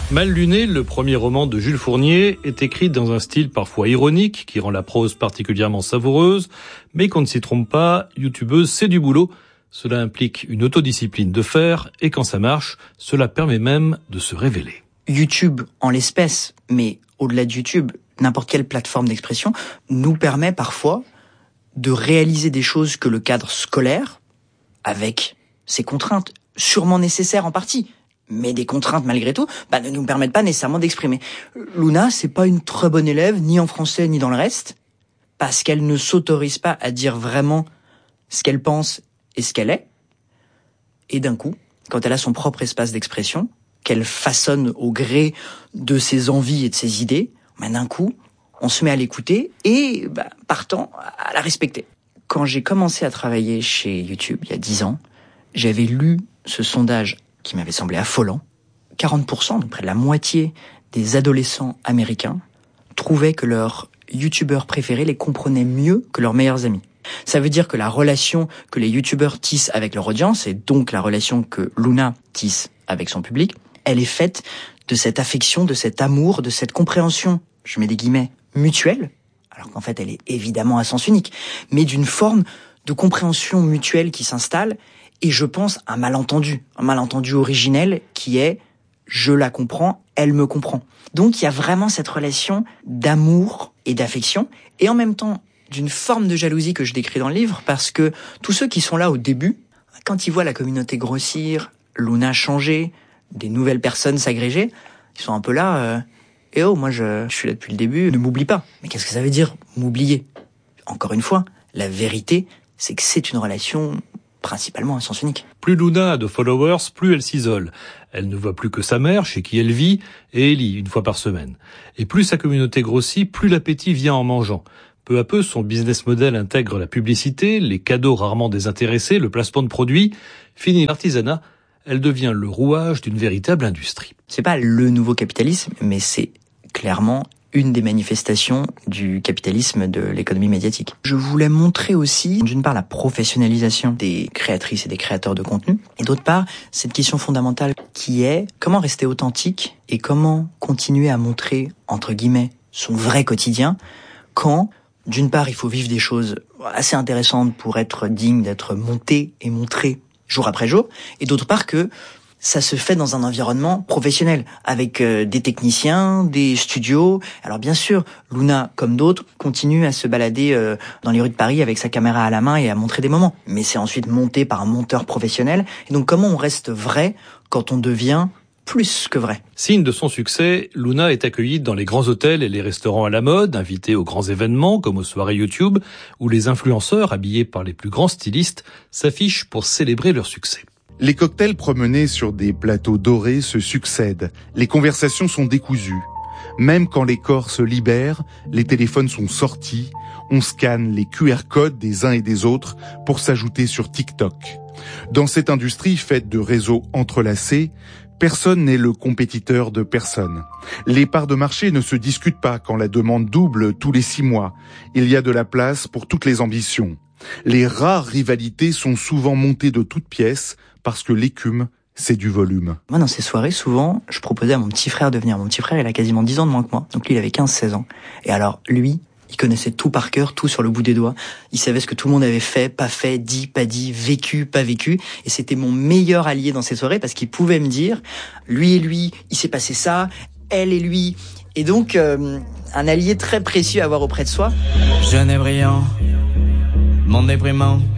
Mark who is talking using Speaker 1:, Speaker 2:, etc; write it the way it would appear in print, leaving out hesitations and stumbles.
Speaker 1: Mal luné, le premier roman de Jules Fournier, est écrit dans un style parfois ironique qui rend la prose particulièrement savoureuse, mais qu'on ne s'y trompe pas, youtubeuse, c'est du boulot. Cela implique une autodiscipline de fer et quand ça marche, cela permet même de se révéler.
Speaker 2: YouTube en l'espèce, mais au-delà de YouTube, n'importe quelle plateforme d'expression, nous permet parfois de réaliser des choses que le cadre scolaire, avec ses contraintes, sûrement nécessaires en partie, mais des contraintes malgré tout, ne nous permettent pas nécessairement d'exprimer. Luna, c'est pas une très bonne élève, ni en français ni dans le reste, parce qu'elle ne s'autorise pas à dire vraiment ce qu'elle pense et ce qu'elle est. Et d'un coup, quand elle a son propre espace d'expression, qu'elle façonne au gré de ses envies et de ses idées, d'un coup, on se met à l'écouter et, partant, à la respecter. Quand j'ai commencé à travailler chez YouTube, il y a 10 ans, j'avais lu ce sondage qui m'avait semblé affolant. 40%, donc près de la moitié des adolescents américains, trouvaient que leurs youtubeurs préférés les comprenaient mieux que leurs meilleurs amis. Ça veut dire que la relation que les youtubeurs tissent avec leur audience, et donc la relation que Luna tisse avec son public, elle est faite de cette affection, de cet amour, de cette compréhension, je mets des guillemets, mutuelle, alors qu'en fait elle est évidemment à sens unique, mais d'une forme de compréhension mutuelle qui s'installe. Et je pense un malentendu originel qui est « je la comprends, elle me comprend ». Donc il y a vraiment cette relation d'amour et d'affection, et en même temps d'une forme de jalousie que je décris dans le livre, parce que tous ceux qui sont là au début, quand ils voient la communauté grossir, Luna changer, des nouvelles personnes s'agréger, ils sont un peu là « Eh oh, moi je suis là depuis le début, ne m'oublie pas ». Mais qu'est-ce que ça veut dire, m'oublier ? Encore une fois, la vérité, c'est que c'est une relation principalement à sens unique.
Speaker 1: Plus Luna a de followers, plus elle s'isole. Elle ne voit plus que sa mère, chez qui elle vit, et lit une fois par semaine. Et plus sa communauté grossit, plus l'appétit vient en mangeant. Peu à peu, son business model intègre la publicité, les cadeaux rarement désintéressés, le placement de produits. Fini l'artisanat, elle devient le rouage d'une véritable industrie.
Speaker 2: C'est pas le nouveau capitalisme, mais c'est clairement une des manifestations du capitalisme de l'économie médiatique. Je voulais montrer aussi, d'une part, la professionnalisation des créatrices et des créateurs de contenu, et d'autre part, cette question fondamentale qui est comment rester authentique et comment continuer à montrer, entre guillemets, son vrai quotidien, quand, d'une part, il faut vivre des choses assez intéressantes pour être digne d'être monté et montré jour après jour, et d'autre part que ça se fait dans un environnement professionnel, avec des techniciens, des studios. Alors bien sûr, Luna, comme d'autres, continue à se balader dans les rues de Paris avec sa caméra à la main et à montrer des moments. Mais c'est ensuite monté par un monteur professionnel. Et donc comment on reste vrai quand on devient plus que vrai ?
Speaker 1: Signe de son succès, Luna est accueillie dans les grands hôtels et les restaurants à la mode, invitée aux grands événements comme aux soirées YouTube, où les influenceurs, habillés par les plus grands stylistes, s'affichent pour célébrer leur succès.
Speaker 3: Les cocktails promenés sur des plateaux dorés se succèdent. Les conversations sont décousues. Même quand les corps se libèrent, les téléphones sont sortis. On scanne les QR codes des uns et des autres pour s'ajouter sur TikTok. Dans cette industrie faite de réseaux entrelacés, personne n'est le compétiteur de personne. Les parts de marché ne se discutent pas quand la demande double tous les 6 mois. Il y a de la place pour toutes les ambitions. Les rares rivalités sont souvent montées de toutes pièces parce que l'écume, c'est du volume.
Speaker 2: Moi, dans ces soirées, souvent, je proposais à mon petit frère de venir. Mon petit frère, il a quasiment 10 ans de moins que moi. Donc lui, il avait 15-16 ans. Et alors, lui, il connaissait tout par cœur, tout sur le bout des doigts. Il savait ce que tout le monde avait fait, pas fait, dit, pas dit, vécu, pas vécu. Et c'était mon meilleur allié dans ces soirées parce qu'il pouvait me dire, lui et lui, il s'est passé ça, elle et lui. Et donc, un allié très précieux à avoir auprès de soi.
Speaker 4: Jeune et brillant, monde déprimant.